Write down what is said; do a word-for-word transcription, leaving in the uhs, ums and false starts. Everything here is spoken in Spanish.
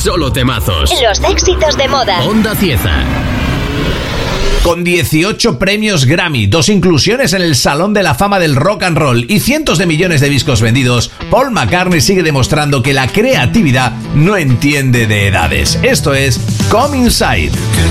solo temazos. Los éxitos de moda. Onda Cieza. Con dieciocho premios Grammy, dos inclusiones en el Salón de la Fama del Rock and Roll y cientos de millones de discos vendidos, Paul McCartney sigue demostrando que la creatividad no entiende de edades. Esto es Come Inside.